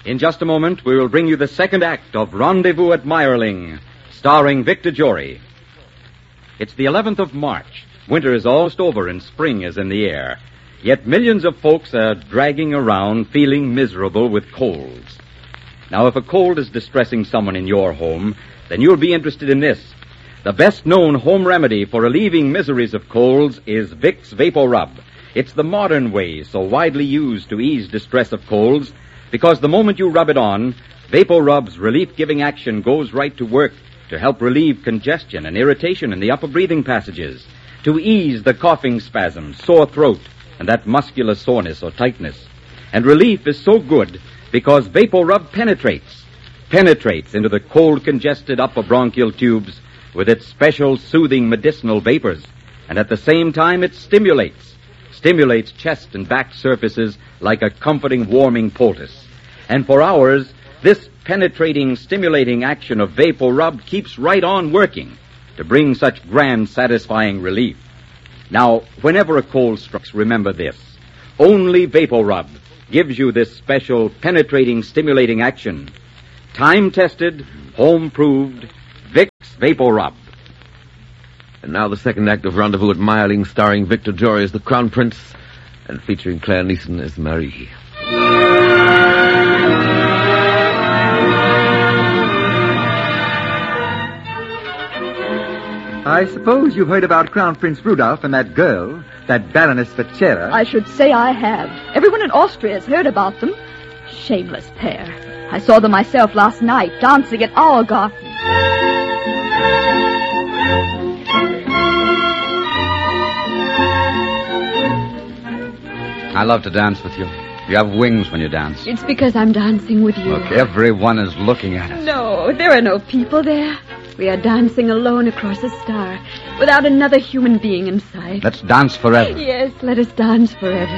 In just a moment, we will bring you the second act of Rendezvous at Meyerling, starring Victor Jory. It's the 11th of March. Winter is almost over and spring is in the air. Yet millions of folks are dragging around feeling miserable with colds. Now, if a cold is distressing someone in your home, then you'll be interested in this. The best-known home remedy for relieving miseries of colds is Vicks Vapor Rub. It's the modern way so widely used to ease distress of colds because the moment you rub it on, Vapor Rub's relief-giving action goes right to work to help relieve congestion and irritation in the upper breathing passages, to ease the coughing spasms, sore throat, and that muscular soreness or tightness. And relief is so good because Vapor Rub penetrates into the cold, congested upper bronchial tubes with its special soothing medicinal vapors. And at the same time, it stimulates chest and back surfaces like a comforting, warming poultice. And for hours, this penetrating, stimulating action of Vapor Rub keeps right on working to bring such grand, satisfying relief. Now, whenever a cold strikes, remember this. Only Vapor Rub gives you this special, penetrating, stimulating action. Time-tested, home-proved, Vicks Vapor Rub. And now the second act of Rendezvous at Meyerling, starring Victor Jory as the Crown Prince and featuring Claire Neeson as Marie. I suppose you've heard about Crown Prince Rudolph and that girl, that Baroness Vachera. I should say I have. Everyone in Austria has heard about them. Shameless pair. I saw them myself last night, dancing at our garden. I love to dance with you. You have wings when you dance. It's because I'm dancing with you. Look, everyone is looking at us. No, there are no people there. We are dancing alone across a star, without another human being in sight. Let's dance forever. Yes, let us dance forever.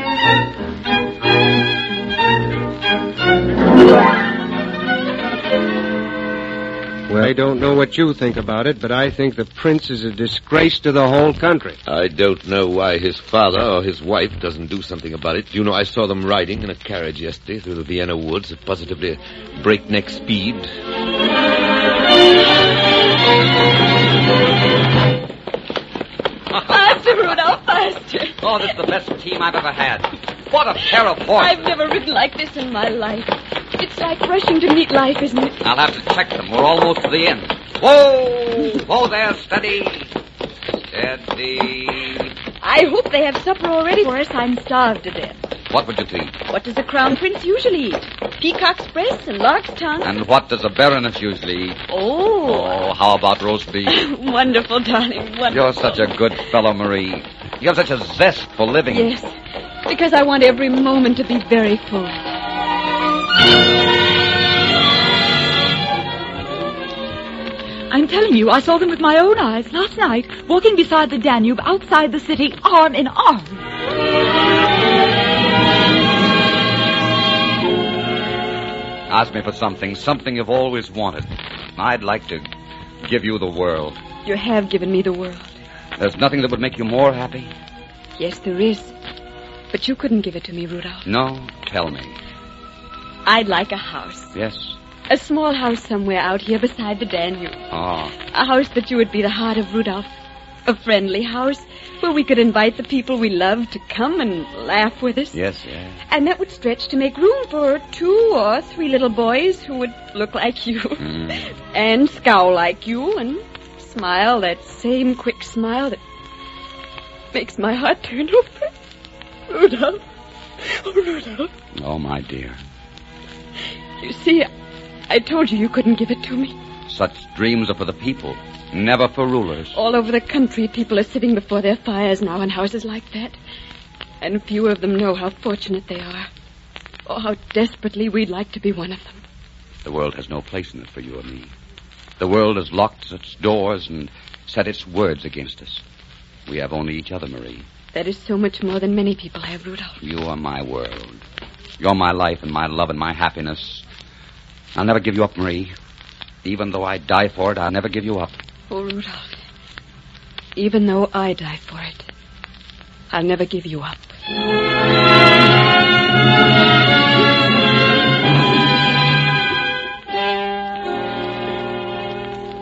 Well, I don't know what you think about it, but I think the prince is a disgrace to the whole country. I don't know why his father or his wife doesn't do something about it. You know, I saw them riding in a carriage yesterday through the Vienna woods at positively breakneck speed. Faster, Rudolph, faster. Oh, this is the best team I've ever had. What a pair of horses. I've never ridden like this in my life. It's like rushing to meet life, isn't it? I'll have to check them. We're almost to the end. Whoa! Whoa there, steady. Steady. I hope they have supper already for us. I'm starved to death. What would you please? What does the Crown Prince usually eat? Peacock's breast and lark's tongue? And what does a baroness usually eat? Oh, how about roast beef? wonderful, darling, wonderful. You're such a good fellow, Marie. You have such a zest for living. Yes, because I want every moment to be very full. I'm telling you, I saw them with my own eyes last night, walking beside the Danube outside the city, arm in arm. Ask me for something you've always wanted. I'd like to give you the world. You have given me the world. There's nothing that would make you more happy? Yes, there is. But you couldn't give it to me, Rudolph. No, tell me. I'd like a house. Yes? A small house somewhere out here beside the Danube. Oh. A house that you would be the heart of, Rudolph. A friendly house where we could invite the people we love to come and laugh with us. Yes. And that would stretch to make room for 2 or 3 little boys who would look like you. And scowl like you and smile that same quick smile that makes my heart turn over. Rudolph. Oh, Rudolph. Oh, my dear. You see, I told you couldn't give it to me. Such dreams are for the people, never for rulers. All over the country, people are sitting before their fires now in houses like that. And few of them know how fortunate they are. Or how desperately we'd like to be one of them. The world has no place in it for you or me. The world has locked its doors and set its words against us. We have only each other, Marie. That is so much more than many people have, Rudolph. You are my world. You're my life and my love and my happiness. I'll never give you up, Marie. Even though I die for it, I'll never give you up. Oh, Rudolph. Even though I die for it, I'll never give you up.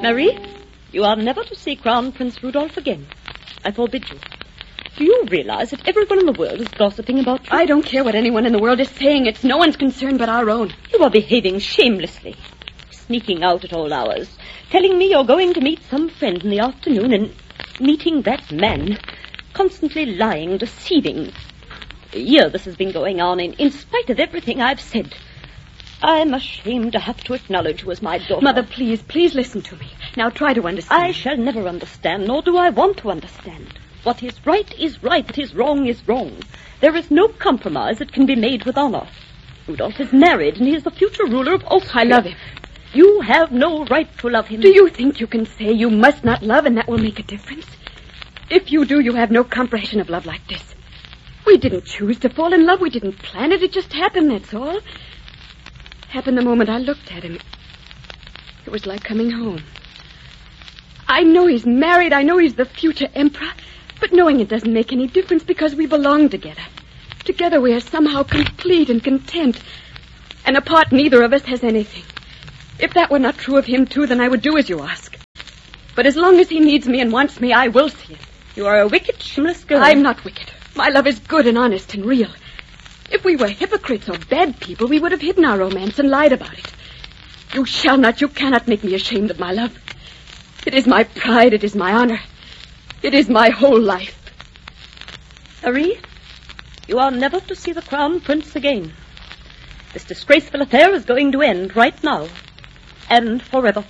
Marie, you are never to see Crown Prince Rudolph again. I forbid you. Do you realize that everyone in the world is gossiping about you? I don't care what anyone in the world is saying. It's no one's concern but our own. You are behaving shamelessly. Sneaking out at all hours. Telling me you're going to meet some friend in the afternoon and meeting that man. Constantly lying, deceiving. A year this has been going on in spite of everything I've said. I'm ashamed to have to acknowledge you as my daughter. Mother, please listen to me. Now try to understand. I shall never understand, nor do I want to understand. What is right, what is wrong. There is no compromise that can be made with honor. Rudolph is married, and he is the future ruler of Austria. I love him. You have no right to love him. Do you think you can say you must not love and that will make a difference? If you do, you have no comprehension of love like this. We didn't choose to fall in love. We didn't plan it. It just happened, that's all. Happened the moment I looked at him. It was like coming home. I know he's married. I know he's the future emperor. But knowing it doesn't make any difference because we belong together. Together we are somehow complete and content. And apart, neither of us has anything. If that were not true of him, too, then I would do as you ask. But as long as he needs me and wants me, I will see it. You are a wicked, shameless girl. I'm not wicked. My love is good and honest and real. If we were hypocrites or bad people, we would have hidden our romance and lied about it. You cannot make me ashamed of my love. It is my pride, it is my honor. It is my whole life. Marie, you are never to see the Crown Prince again. This disgraceful affair is going to end right now. And forever.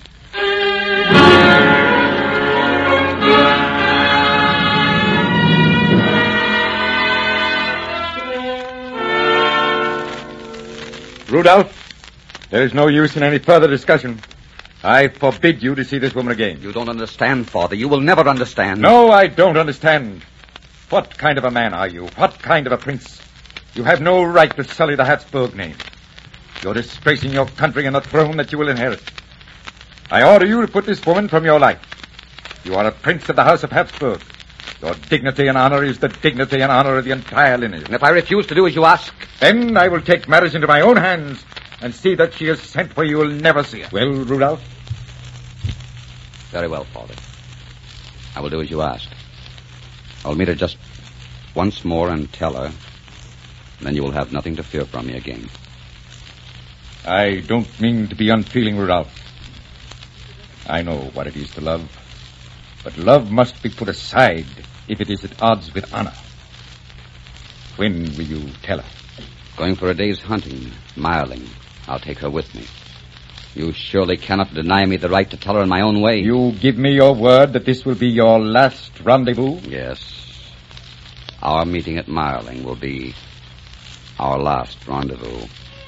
Rudolph, there is no use in any further discussion. I forbid you to see this woman again. You don't understand, Father. You will never understand. No, I don't understand. What kind of a man are you? What kind of a prince? You have no right to sully the Habsburg name. You're disgracing your country and the throne that you will inherit. I order you to put this woman from your life. You are a prince of the House of Habsburg. Your dignity and honor is the dignity and honor of the entire lineage. And if I refuse to do as you ask? Then I will take matters into my own hands and see that she is sent where you will never see her. Well, Rudolph? Very well, Father. I will do as you ask. I'll meet her just once more and tell her. Then you will have nothing to fear from me again. I don't mean to be unfeeling, Rudolph. I know what it is to love. But love must be put aside if it is at odds with honor. When will you tell her? Going for a day's hunting, Marling. I'll take her with me. You surely cannot deny me the right to tell her in my own way. You give me your word that this will be your last rendezvous? Yes. Our meeting at Marling will be our last rendezvous.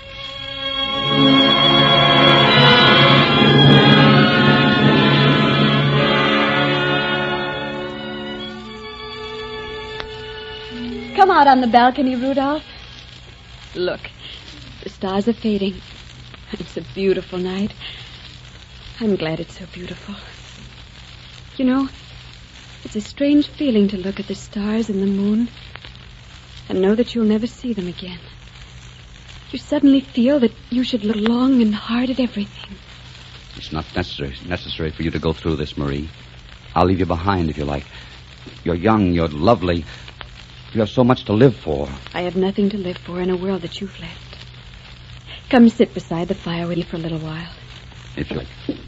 Come out on the balcony, Rudolph. Look, the stars are fading. It's a beautiful night. I'm glad it's so beautiful. You know, it's a strange feeling to look at the stars and the moon and know that you'll never see them again. You suddenly feel that you should look long and hard at everything. It's not necessary for you to go through this, Marie. I'll leave you behind if you like. You're young, you're lovely. You have so much to live for. I have nothing to live for in a world that you've left. Come sit beside the fire with me for a little while. If you like.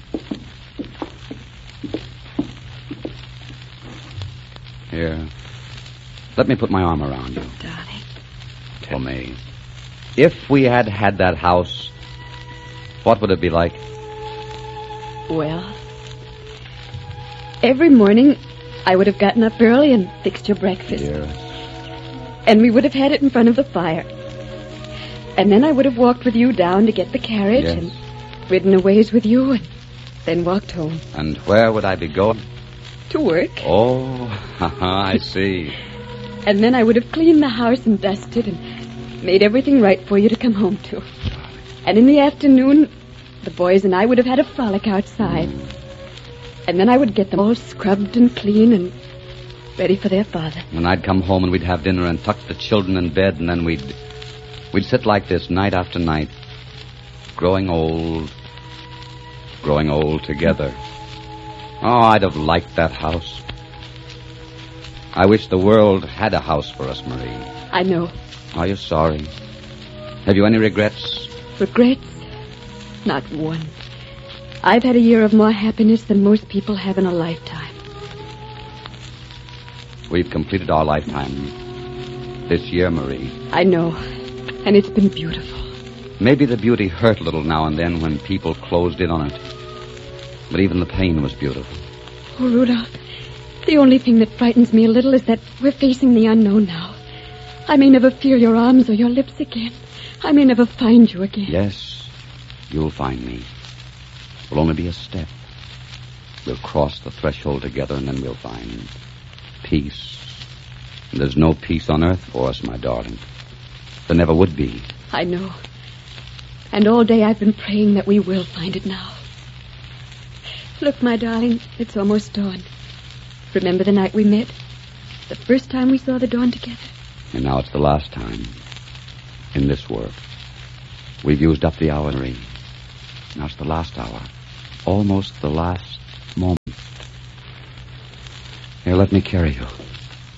Here. Let me put my arm around you. Darling. Tell me, if we had had that house, what would it be like? Well, every morning I would have gotten up early and fixed your breakfast. Dear. And we would have had it in front of the fire. And then I would have walked with you down to get the carriage and ridden a ways with you and then walked home. And where would I be going? To work. Oh, I see. And then I would have cleaned the house and dusted and made everything right for you to come home to. And in the afternoon, the boys and I would have had a frolic outside. And then I would get them all scrubbed and clean and ready for their father. And I'd come home and we'd have dinner and tuck the children in bed, and then we'd sit like this night after night, growing old together. Oh, I'd have liked that house. I wish the world had a house for us, Marie. I know. Are you sorry? Have you any regrets? Regrets? Not one. I've had a year of more happiness than most people have in a lifetime. We've completed our lifetime this year, Marie. I know. And it's been beautiful. Maybe the beauty hurt a little now and then when people closed in on it. But even the pain was beautiful. Oh, Rudolph, the only thing that frightens me a little is that we're facing the unknown now. I may never feel your arms or your lips again. I may never find you again. Yes, you'll find me. It'll only be a step. We'll cross the threshold together, and then we'll find peace. And there's no peace on earth for us, my darling. There never would be. I know. And all day I've been praying that we will find it now. Look, my darling, it's almost dawn. Remember the night we met? The first time we saw the dawn together? And now it's the last time in this world. We've used up the hour, Marie. Now it's the last hour. Almost the last moment. Here, let me carry you.